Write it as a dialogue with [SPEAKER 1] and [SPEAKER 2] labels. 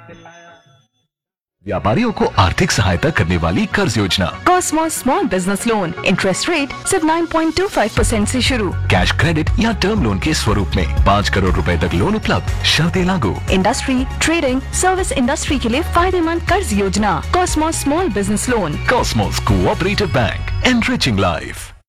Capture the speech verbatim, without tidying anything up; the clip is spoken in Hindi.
[SPEAKER 1] व्यापारियों को आर्थिक सहायता करने वाली कर्ज योजना
[SPEAKER 2] Cosmos small business loan, interest rate सिर्फ नौ पॉइंट दो पाँच परसेंट से शुरू।
[SPEAKER 1] कैश क्रेडिट या टर्म लोन के स्वरूप में पाँच करोड़ रुपए तक लोन उपलब्ध, शर्तें लागू।
[SPEAKER 2] इंडस्ट्री, ट्रेडिंग, सर्विस इंडस्ट्री के लिए फायदेमंद कर्ज योजना Cosmos small business loan.
[SPEAKER 1] Cosmos cooperative bank, enriching life.